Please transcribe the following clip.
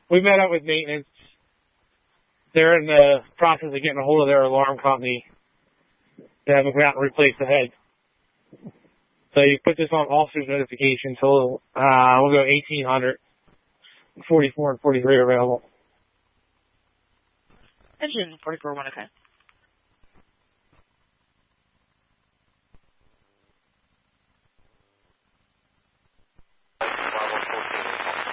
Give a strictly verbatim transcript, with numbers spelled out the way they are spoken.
we met up with maintenance. They're in the process of getting a hold of their alarm company to have them come out and replace the head. So you put this on officer's notification, so uh, we'll go eighteen hundred, forty-four and forty-three are available. Engine forty-four one, okay.